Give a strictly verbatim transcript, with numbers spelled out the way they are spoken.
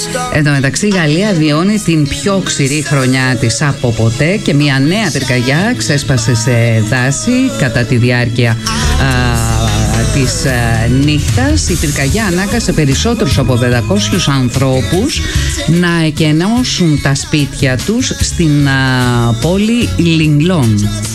Εν τω μεταξύ η Γαλλία βιώνει την πιο ξηρή χρονιά της από ποτέ και μια νέα πυρκαγιά ξέσπασε σε δάση κατά τη διάρκεια α, της α, νύχτας. Η πυρκαγιά ανάγκασε περισσότερους από πεντακόσιους ανθρώπους να εκενώσουν τα σπίτια τους στην α, πόλη Λιγκλόν.